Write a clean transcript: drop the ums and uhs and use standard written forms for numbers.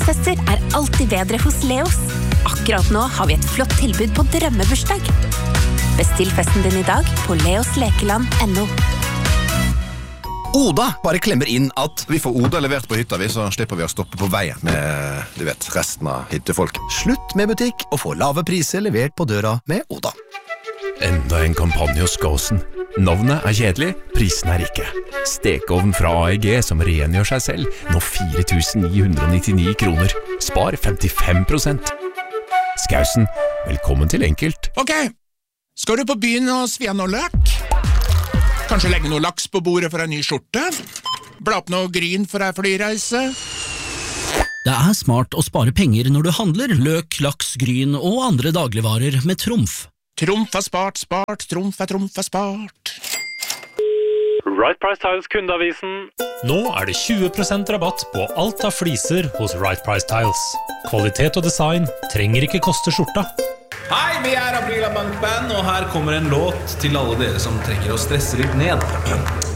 Bursdagsfester alltid bedre hos Leos. Akkurat nå har vi et flott tilbud på drømmebursdag. Bestill festen din i dag på leoslekeland.no. Oda bare klemmer inn at vi får Oda levert på hytta, så slipper vi å stoppe på veien med, resten av hyttefolk. Slutt med butikk og få lave priser levert på døra med Oda. Enda en kampanje hos Gåsen. Navnet kjedelig, prisen ikke. Stekeovn fra AEG som rengjør seg selv, nå 4.999 kroner. Spar 55%. Skausen, velkommen til enkelt. Ok, skal du på byen og svi noe løk? Kanskje legge noe laks på bordet for en ny skjorte? Bla opp noe gryn for en flyreise? Det smart å spare penger når du handler løk, laks, gryn og andre dagligvarer med Trumf. Trumf spart, Trumf spart. Right Price Tiles kundeavisen. Nå det 20% rabatt på alt av fliser hos Right Price Tiles. Kvalitet og design trenger ikke koste skjorta. Hei, vi Aprila Bankband, og her kommer en låt til alle dere som trenger å stresse litt ned.